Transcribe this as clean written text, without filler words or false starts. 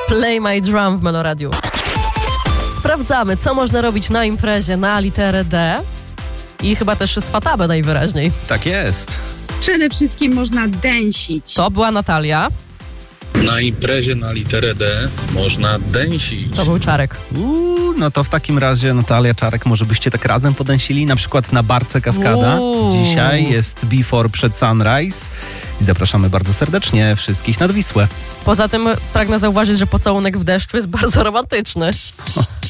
Play My Drum w Meloradiu. Sprawdzamy, co można robić na imprezie na literę D i chyba też z Fatabę najwyraźniej. Tak jest. Przede wszystkim można dęsić. To była Natalia. Na imprezie na literę D można dęsić. To był Czarek. No to w takim razie Natalia, Czarek, może byście tak razem podęsili, na przykład na barce Kaskada. Dzisiaj jest Before przed Sunrise i zapraszamy bardzo serdecznie wszystkich nad Wisłę. Poza tym pragnę zauważyć, że pocałunek w deszczu jest bardzo romantyczny.